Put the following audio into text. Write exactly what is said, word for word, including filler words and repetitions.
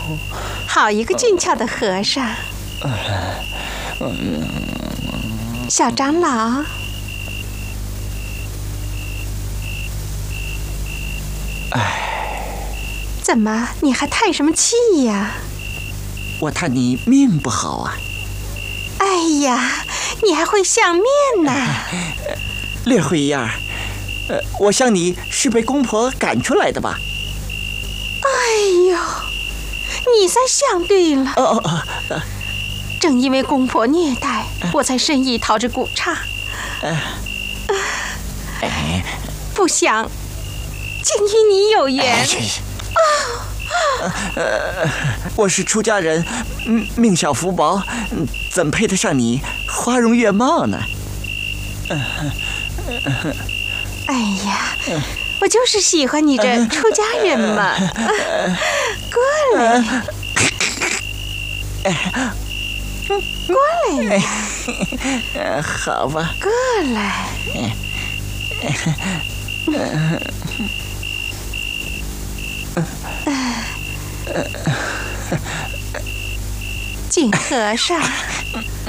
好一个俊俏的和尚！小长老， 哎， 怎么你还叹什么气呀？ 我叹你命不好啊！ 哎呀，你还会相面呢？ 略会一样。呃，我想你是被公婆赶出来的吧？ 哎呦，你算想对了。 哦哦哦，呃、 正因为公婆虐待，呃、我才深意逃至古刹。 呃呃、不想竟与你有缘。 哎呃呃，我是出家人，命小福薄，怎配得上你花容月貌呢？呃呃、哎呀，呃、我就是喜欢你这出家人嘛。呃、过来， 呃、 过来， 呃，好吧， 过来。呃景和尚。